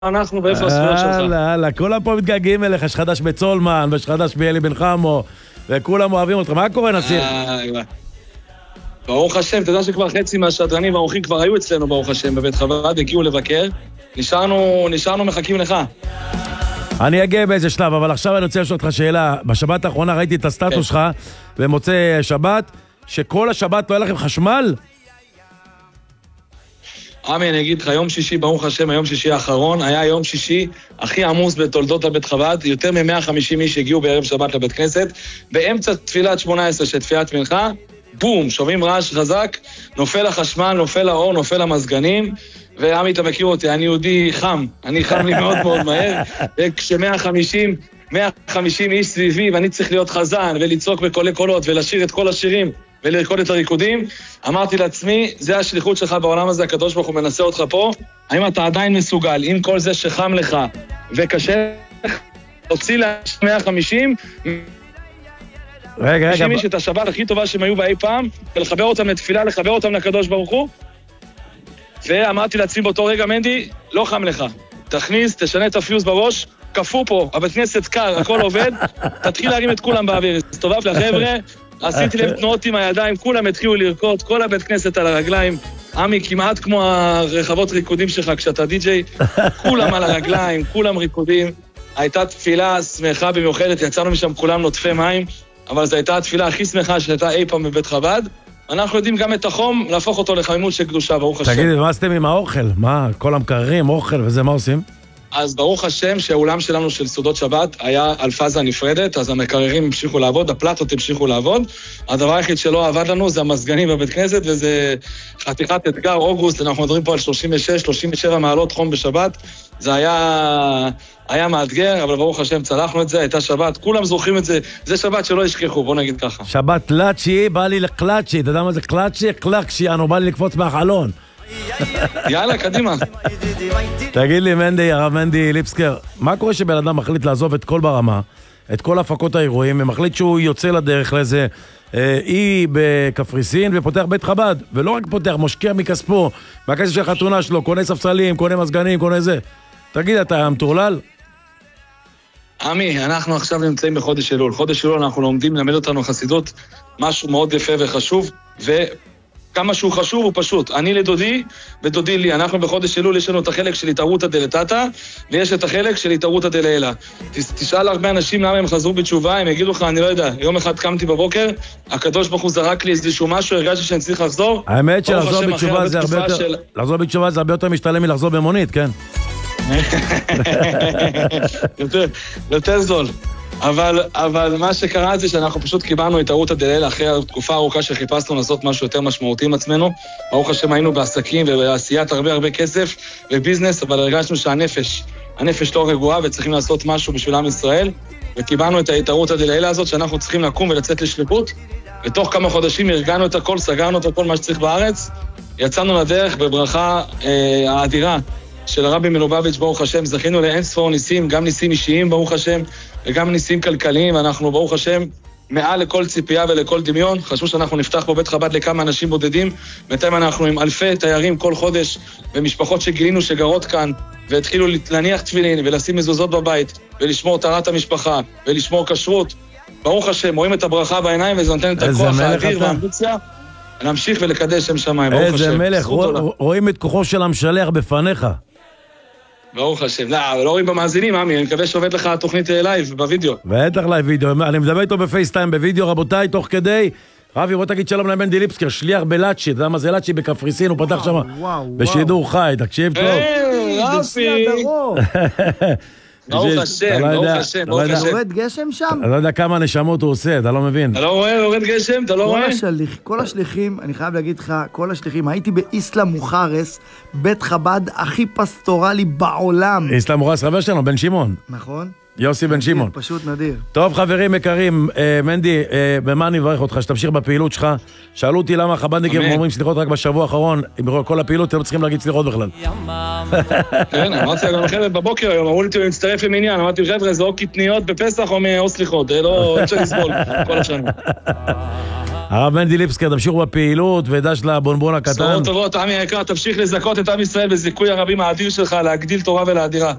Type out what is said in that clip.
אנחנו ואיפה הספירות שלך. הלאה, כולם פה מתגעגעים אליך, יש חדש בצולמן, ויש חדש באלי בן חמו, וכולם אוהבים אותך. מה קורה, נציר? ברוך השם, אתה יודע שכבר חצי מהשדרנים והאורחים כבר היו אצלנו, ברוך השם, בבית חב"ד, הגיעו לבקר. נשארנו מחכים לך. אני אגיע באיזה שלב, אבל עכשיו אני רוצה לשאול אותך שאלה. בשבת האחרונה ראיתי את הסטטוס שלך, במוצאי שבת, שכל השבת לא היה לכם חשמל? עמי, אני אגיד לך, יום שישי, ברוך השם, היום שישי האחרון, היה יום שישי הכי עמוס בתולדות הבית חב"ד, יותר מ-150 איש הגיעו בערב שבת לבית כנסת, באמצע תפילת 18 של תפילת מנחה, בום, שומעים רעש חזק, נופל החשמל, נופל האור, נופל המזגנים, ועמי, אתה מכיר אותי, אני יהודי חם, אני חם לי מאוד מאוד מהר, וכש-150 איש סביבי, ואני צריך להיות חזן, ולצעוק בקולי קולות, ולשיר את כל השירים, ולרקוד את הריקודים, אמרתי לעצמי, זה השליחות שלך בעולם הזה, הקדוש ברוך הוא מנסה אותך פה, האם אתה עדיין מסוגל, עם כל זה שחם לך וקשה, תוציא ל-150, רגע. איש את השבת הכי טובה שהם היו באי פעם, ולחבר אותם לתפילה, לחבר אותם לקדוש ברוך הוא, ואמרתי לעצמי באותו רגע, מנדי, לא חם לך, תכניס, תשנה את הפיוז בראש, קפוא פה, הבית כנסת קר, הכל עובד, תתחיל להרים את כולם באוויר, תסתובב לחבר'ה, עשיתי להם תנועות עם הידיים, כולם התחילו לרקוד, כל הבית כנסת על הרגליים, עמי כמעט כמו הרחבות ריקודים שלך כשאתה די-ג'יי, כולם על הרגליים, כולם ריקודים, הייתה תפילה שמחה במיוחדת, יצאנו משם כולם נוטפי מים, אבל זו הייתה התפילה הכי שמחה שהייתה אי פעם בבית חב"ד, אנחנו יודעים גם את החום, להפוך אותו לחמימות של קדושה, ברוך השם. תגידי, מה עשיתם עם האוכל? מה, כל המקררים, אוכל וזה, מה עושים? אז ברוך השם שהאולם שלנו של סעודות שבת היה על פאזה נפרדת, אז המקררים המשיכו לעבוד, הפלטות המשיכו לעבוד. הדבר היחיד שלא עבד לנו זה המזגנים בבית כנסת, וזה חתיכת אתגר, אוגוסט, אנחנו מדברים פה על 36-37 מעלות חום בשבת. זה היה מאתגר, אבל ברוך השם צלחנו את זה, הייתה שבת, כולם זוכרים את זה, זה שבת שלא ישכחו, בוא נגיד ככה. שבת קלאצ'י, בא לי לקלאצ'י, אתה יודע מה זה קלאצ'י? קלאצ'י, בא לי לקפוץ מהחלון. יאללה, קדימה. תגיד לי, הרב מנדי ליפסקר, מה קורה שבן אדם מחליט לעזוב את כל ברמה, את כל הפקות האירועים, ומחליט שהוא יוצא לדרך לאיזה אי בקפריסין ופותח בית חב"ד, ולא רק פותח, משקיע מכספו, מהכסף של החתונה שלו, קונה ספסלים, קונה מזגנים, קונה זה. תגיד, אתה מטורלל? עמי, אנחנו עכשיו נמצאים בחודש אלול. חודש אלול אנחנו לומדים ללמד אותנו חסידות, משהו מאוד יפה וחשוב, כמה שהוא חשוב הוא פשוט. אני לדודי ודודי לי. אנחנו בחודש אלול יש לנו את החלק של התערותא דלתתא, ויש את החלק של התערותא דלעילא. תשאל הרבה אנשים למה הם חזרו בתשובה, הם יגידו לך, אני לא יודע, יום אחד קמתי בבוקר, הקדוש ברוך הוא זרק לי איזשהו משהו, הרגשתי שאני צריך לחזור. האמת שלחזור בתשובה זה הרבה יותר, לחזור בתשובה זה הרבה יותר משתלם מלחזור במונית, כן? יותר זול. אבל מה שקרה זה שאנחנו פשוט קיבלנו את התערותא דלעילא אחרי התקופה הארוכה שחיפשנו לעשות משהו יותר משמעותי עם עצמנו. ברוך השם היינו בעסקים ובעשיית הרבה כסף וביזנס, אבל הרגשנו שהנפש לא רגועה וצריכים לעשות משהו בשביל עם ישראל, וקיבלנו את התערותא דלעילא הזאת שאנחנו צריכים לקום ולצאת לשליחות, ותוך כמה חודשים ארגנו את הכל, סגרנו את הכל מה שצריך בארץ, יצאנו לדרך בברכה האדירה של הרבי מלובביץ', ברוך השם, זכינו לאין ספור ניסים, גם ניסים אישיים, ברוך השם, וגם ניסים כלכליים, אנחנו, ברוך השם, מעל לכל ציפייה ולכל דמיון. חשבו שאנחנו נפתח פה בית חב"ד לכמה אנשים בודדים, בינתיים אנחנו עם אלפי תיירים כל חודש, ומשפחות שגילינו שגרות כאן, והתחילו להניח תפילין ולשים מזוזות בבית, ולשמור טהרת המשפחה, ולשמור כשרות. ברוך השם, רואים את הברכה בעיניים, וזה נותן את הכוח האדיר והאמביציה, להמשיך ולקדש שם שמיים, ברוך השם. איזה מלך, רואים את כוחו של המשלח בפניך. ברוך השם. לא רואים במאזינים, עמי, אני מקווה שעובד לך התוכנית לייב בווידאו. בטח לייב וידאו, אני מדבר איתו בפייסטיים בווידאו, רבותיי, תוך כדי. רבי, בוא תגיד שלום למנדי ליפסקר, שליח בלאצ'י, אתה יודע מה זה לאצ'י בקפריסין, הוא פתח שם בשידור חי, תקשיב טוב. רבי! ברוך השם, ברוך השם, ברוך השם. יורד גשם שם? אתה לא יודע כמה נשמות הוא עושה, אתה לא מבין. אתה לא רואה, יורד גשם, אתה לא רואה? כל השליחים, אני חייב להגיד לך, כל השליחים, הייתי באיסלאם מוחרס, בית חב"ד הכי פסטורלי בעולם. איסלאם מוחרס חבר שלנו, בן שמעון. נכון. יוסי בן שמעון. פשוט נדיר. טוב חברים יקרים, מנדי, במה אני מברך אותך? שתמשיך בפעילות שלך. שאלו אותי למה חב"דניקים אומרים סליחות רק בשבוע האחרון, עם כל הפעילות אתם לא צריכים להגיד סליחות בכלל. כן, אמרתי גם חבר'ה בבוקר היום, אמרו לי אני מצטרף למניין, אמרתי חבר'ה זה או קטניות בפסח או סליחות, לא אפשר לסבול כל השנה. הרב מנדי ליפסקר, תמשיכו בפעילות, ודש לבונבון הקטן. בשורות טובות, עמי היקר, תמשיך לזכות את עם ישראל בזיכוי הרבים האדיר שלך, להגדיל תורה ולאדירה.